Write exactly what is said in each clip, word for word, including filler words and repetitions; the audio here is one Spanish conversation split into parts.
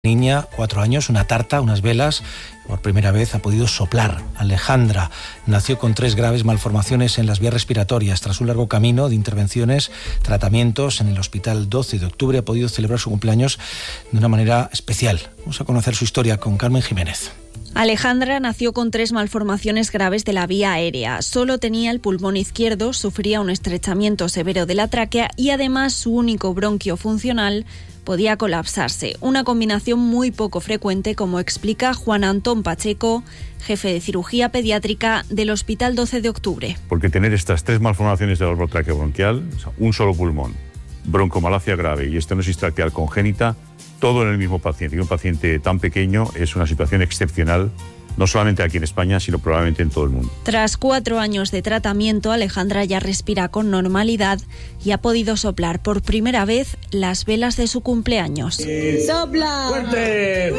Niña, cuatro años, una tarta, unas velas. Por primera vez ha podido soplar. Alejandra nació con tres graves malformaciones en las vías respiratorias. Tras un largo camino de intervenciones, tratamientos en el Hospital doce de octubre, ha podido celebrar su cumpleaños de una manera especial. Vamos a conocer su historia con Carmen Jiménez. Alejandra nació con tres malformaciones graves de la vía aérea. Solo tenía el pulmón izquierdo, sufría un estrechamiento severo de la tráquea y además su único bronquio funcional podía colapsarse. Una combinación muy poco frecuente, como explica Juan Antón Pacheco, jefe de cirugía pediátrica del Hospital doce de octubre. Porque tener estas tres malformaciones del árbol traqueobronquial, un solo pulmón, broncomalacia grave y estenosis traqueal congénita, todo en el mismo paciente, y un paciente tan pequeño, es una situación excepcional, no solamente aquí en España, sino probablemente en todo el mundo. Tras cuatro años de tratamiento, Alejandra ya respira con normalidad y ha podido soplar por primera vez las velas de su cumpleaños. ¡Sopla! ¡Fuerte!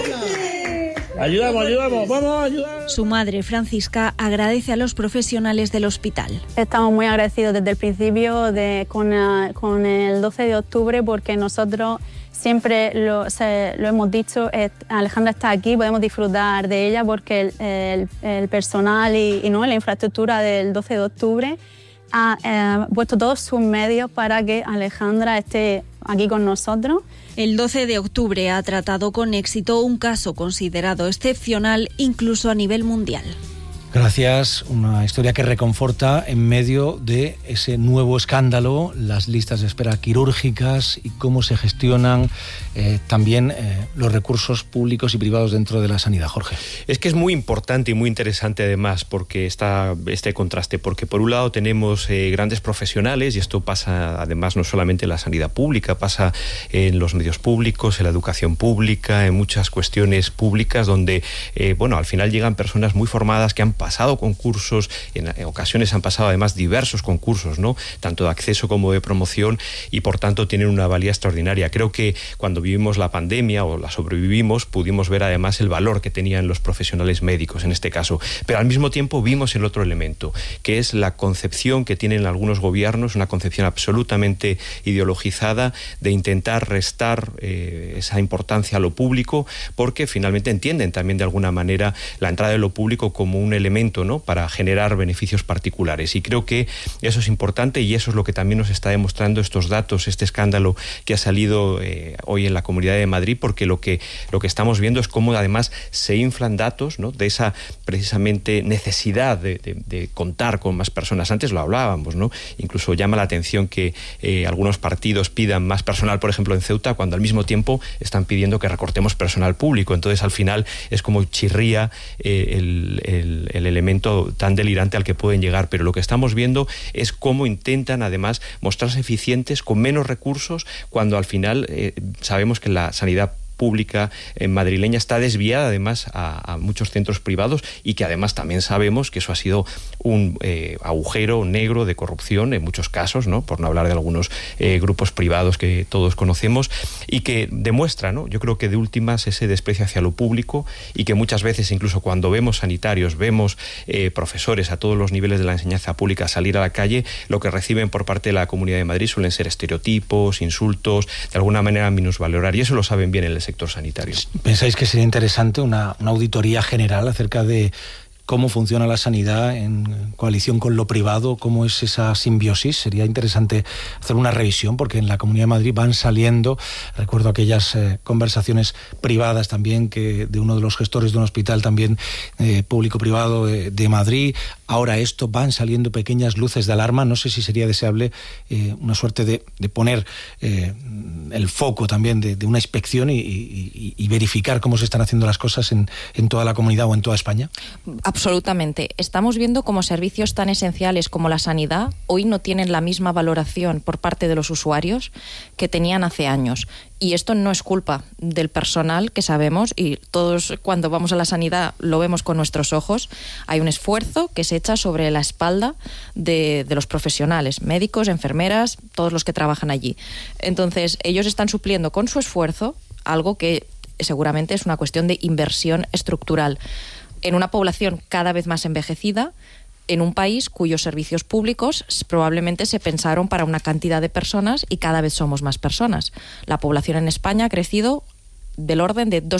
Ayudamos, ayudamos, vamos a ayudar. Su madre, Francisca, agradece a los profesionales del hospital. Estamos muy agradecidos desde el principio de, con, uh, con el doce de octubre, porque nosotros siempre lo, se, lo hemos dicho, eh, Alejandra está aquí, podemos disfrutar de ella porque el, el, el personal y, y no la infraestructura del doce de octubre ha eh, puesto todos sus medios para que Alejandra esté aquí con nosotros. El doce de octubre ha tratado con éxito un caso considerado excepcional incluso a nivel mundial. Gracias, una historia que reconforta en medio de ese nuevo escándalo, las listas de espera quirúrgicas y cómo se gestionan eh, también eh, los recursos públicos y privados dentro de la sanidad. Jorge. Es que es muy importante y muy interesante además porque está este contraste, porque por un lado tenemos eh, grandes profesionales, y esto pasa además no solamente en la sanidad pública, pasa en los medios públicos, en la educación pública, en muchas cuestiones públicas donde, eh, bueno, al final llegan personas muy formadas que han pasado concursos, en, en ocasiones han pasado además diversos concursos, ¿no? Tanto de acceso como de promoción, y por tanto tienen una valía extraordinaria. Creo que cuando vivimos la pandemia o la sobrevivimos, pudimos ver además el valor que tenían los profesionales médicos en este caso, pero al mismo tiempo vimos el otro elemento, que es la concepción que tienen algunos gobiernos, una concepción absolutamente ideologizada de intentar restar eh, esa importancia a lo público, porque finalmente entienden también de alguna manera la entrada de lo público como un elemento, ¿no?, para generar beneficios particulares, y creo que eso es importante, y eso es lo que también nos está demostrando estos datos, este escándalo que ha salido eh, hoy en la Comunidad de Madrid, porque lo que, lo que estamos viendo es cómo además se inflan datos, ¿no?, de esa precisamente necesidad de, de, de contar con más personas. Antes lo hablábamos, ¿no? Incluso llama la atención que eh, algunos partidos pidan más personal, por ejemplo en Ceuta, cuando al mismo tiempo están pidiendo que recortemos personal público. Entonces al final es como chirría eh, el, el el elemento tan delirante al que pueden llegar, pero lo que estamos viendo es cómo intentan además mostrarse eficientes con menos recursos, cuando al final eh, sabemos que la sanidad pública eh, madrileña está desviada además a, a muchos centros privados, y que además también sabemos que eso ha sido un eh, agujero negro de corrupción en muchos casos, ¿no?, por no hablar de algunos eh, grupos privados que todos conocemos, y que demuestra, ¿no?, yo creo que de últimas ese desprecio hacia lo público, y que muchas veces incluso cuando vemos sanitarios, vemos eh, profesores a todos los niveles de la enseñanza pública salir a la calle, lo que reciben por parte de la Comunidad de Madrid suelen ser estereotipos, insultos, de alguna manera minusvalorar, y eso lo saben bien en el sector sanitario. ¿Pensáis que sería interesante una, una auditoría general acerca de cómo funciona la sanidad en coalición con lo privado, cómo es esa simbiosis? Sería interesante hacer una revisión, porque en la Comunidad de Madrid van saliendo, recuerdo aquellas eh, conversaciones privadas también, que de uno de los gestores de un hospital también eh, público-privado de, de Madrid. Ahora esto, van saliendo pequeñas luces de alarma. No sé si sería deseable eh, una suerte de, de poner eh, el foco también de, de una inspección y, y, y verificar cómo se están haciendo las cosas en, en toda la comunidad o en toda España. Absolutamente. Estamos viendo cómo servicios tan esenciales como la sanidad hoy no tienen la misma valoración por parte de los usuarios que tenían hace años. Y esto no es culpa del personal, que sabemos, y todos cuando vamos a la sanidad lo vemos con nuestros ojos. Hay un esfuerzo que se echa sobre la espalda de, de los profesionales, médicos, enfermeras, todos los que trabajan allí. Entonces, ellos están supliendo con su esfuerzo algo que seguramente es una cuestión de inversión estructural en una población cada vez más envejecida, en un país cuyos servicios públicos probablemente se pensaron para una cantidad de personas y cada vez somos más personas. La población en España ha crecido del orden de dos